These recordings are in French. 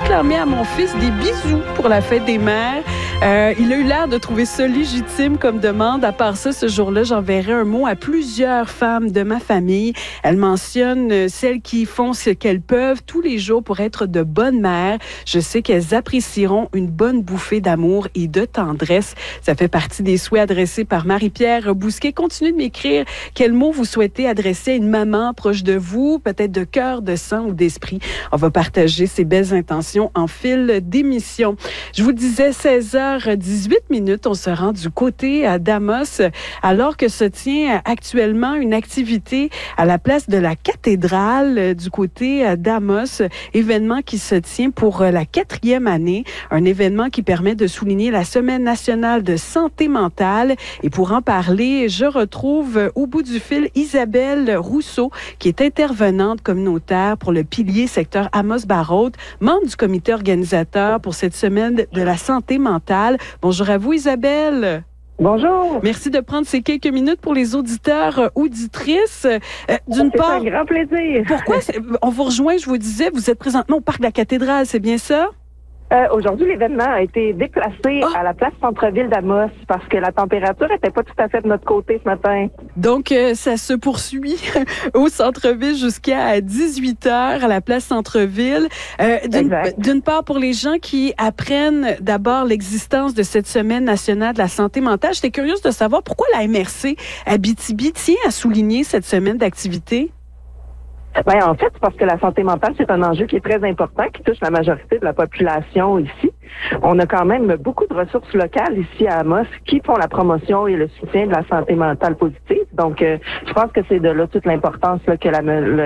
réclamer à mon fils des bisous pour la fête des mères. Il a eu l'air de trouver ça légitime comme demande. À part ça, ce jour-là, j'enverrai un mot à plusieurs femmes de ma famille. Elle mentionne celles qui font ce qu'elles peuvent tous les jours pour être de bonnes mères. Je sais qu'elles apprécieront une bonne bouffée d'amour et de tendresse. Ça fait partie des souhaits adressés par Marie-Pierre Bousquet. Continuez de m'écrire quels mots vous souhaitez adresser à une maman proche de vous, peut-être de cœur, de sang ou d'esprit. On va partager ces belles intentions en fil d'émission. Je vous disais 16h18, on se rend du côté d'Amos alors que se tient actuellement une activité à la place de la cathédrale du côté d'Amos, événement qui se tient pour la 4e année, un événement qui permet de souligner la Semaine nationale de santé mentale. Et pour en parler, je retrouve au bout du fil Isabelle Rousseau, qui est intervenante communautaire pour le pilier secteur Amos-Barraud, membre du comité organisateur pour cette Semaine de la santé mentale. Bonjour à vous, Isabelle. Bonjour. Merci de prendre ces quelques minutes pour les auditeurs, auditrices. D'une part, c'est un grand plaisir. Pourquoi on vous rejoint, je vous disais, vous êtes présentement au Parc de la Cathédrale, c'est bien ça? Aujourd'hui, l'événement a été déplacé à la place centre-ville d'Amos parce que la température n'était pas tout à fait de notre côté ce matin. Donc, ça se poursuit au centre-ville jusqu'à 18h à la place centre-ville. D'une part, pour les gens qui apprennent d'abord l'existence de cette Semaine nationale de la santé mentale, j'étais curieuse de savoir pourquoi la MRC Abitibi tient à souligner cette semaine d'activité. Ben, en fait, c'est parce que la santé mentale, c'est un enjeu qui est très important, qui touche la majorité de la population ici. On a quand même beaucoup de ressources locales ici à Amos qui font la promotion et le soutien de la santé mentale positive. Donc, je pense que c'est de là toute l'importance là, que la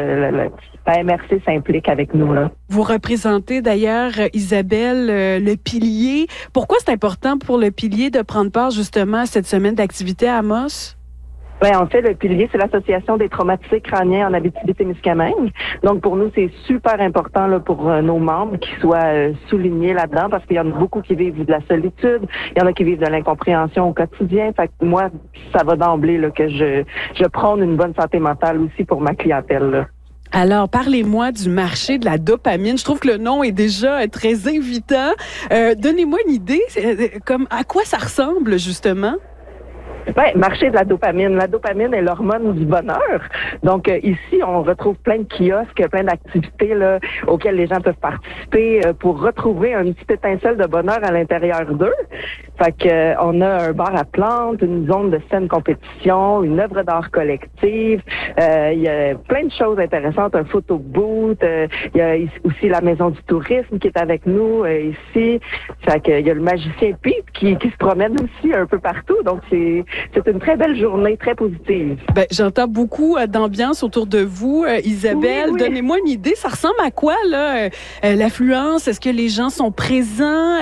MRC s'implique avec nous. Là. Vous représentez d'ailleurs, Isabelle, le pilier. Pourquoi c'est important pour le pilier de prendre part justement à cette semaine d'activité à Amos? Ben, en fait, le pilier, c'est l'Association des traumatisés crâniens en Abitibi-Témiscamingue. Donc, pour nous, c'est super important là, pour nos membres qui soient soulignés là-dedans parce qu'il y en a beaucoup qui vivent de la solitude, il y en a qui vivent de l'incompréhension au quotidien. Fait que moi, ça va d'emblée là, que je prône une bonne santé mentale aussi pour ma clientèle. Là. Alors, parlez-moi du marché de la dopamine. Je trouve que le nom est déjà très invitant. Donnez-moi une idée, comme à quoi ça ressemble, justement? Ben, marché de la dopamine. La dopamine est l'hormone du bonheur. Donc, ici, on retrouve plein de kiosques, plein d'activités là, auxquelles les gens peuvent participer pour retrouver une petite étincelle de bonheur à l'intérieur d'eux. Fait que, on a un bar à plantes, une zone de scène compétition, une œuvre d'art collective. Il y a plein de choses intéressantes, un photo booth. Il y a aussi la maison du tourisme qui est avec nous ici. Fait que, il y a le magicien Pete qui se promène aussi un peu partout. Donc, c'est une très belle journée, très positive. Ben, j'entends beaucoup d'ambiance autour de vous, Isabelle. Oui. Donnez-moi une idée, ça ressemble à quoi, là, l'affluence? Est-ce que les gens sont présents?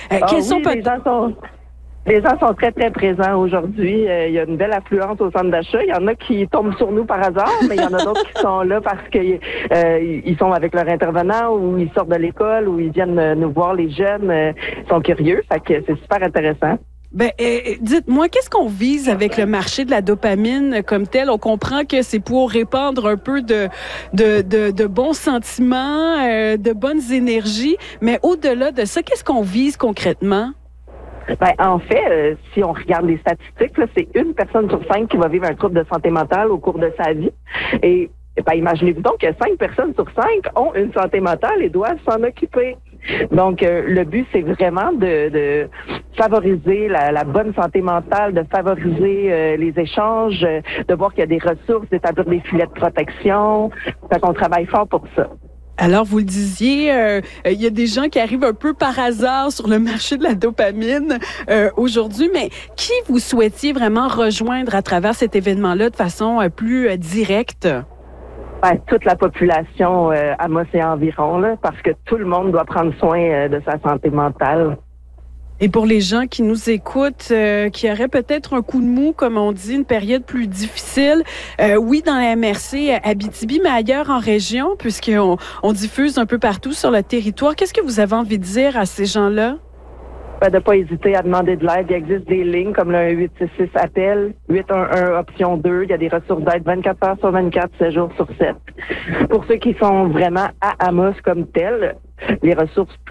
Les gens sont très, très présents aujourd'hui. Il y a une belle affluence au centre d'achat. Il y en a qui tombent sur nous par hasard, mais il y en a d'autres qui sont là parce que ils sont avec leur intervenant ou ils sortent de l'école ou ils viennent nous voir. Les jeunes sont curieux. Fait que c'est super intéressant. Ben, dites-moi, qu'est-ce qu'on vise avec le marché de la dopamine comme tel? On comprend que c'est pour répandre un peu de bons sentiments, de bonnes énergies, mais au-delà de ça, qu'est-ce qu'on vise concrètement? Ben, en fait, si on regarde les statistiques, là, c'est 1 personne sur 5 qui va vivre un trouble de santé mentale au cours de sa vie. Et ben, imaginez-vous donc que 5 personnes sur 5 ont une santé mentale et doivent s'en occuper. Donc, le but, c'est vraiment de favoriser la bonne santé mentale, de favoriser les échanges, de voir qu'il y a des ressources, d'établir des filets de protection. Fait qu'on travaille fort pour ça. Alors, vous le disiez, il y a des gens qui arrivent un peu par hasard sur le marché de la dopamine aujourd'hui, mais qui vous souhaitiez vraiment rejoindre à travers cet événement-là de façon plus directe? Ben, toute la population à Amos et environ, là, parce que tout le monde doit prendre soin de sa santé mentale. Et pour les gens qui nous écoutent, qui auraient peut-être un coup de mou, comme on dit, une période plus difficile, oui, dans la MRC Abitibi, mais ailleurs en région, puisqu'on diffuse un peu partout sur le territoire, qu'est-ce que vous avez envie de dire à ces gens-là? De ne pas hésiter à demander de l'aide. Il existe des lignes comme le 866 appel, 811 option 2. Il y a des ressources d'aide 24 heures sur 24, 7 jours sur 7. Pour ceux qui sont vraiment à Amos comme tel, les ressources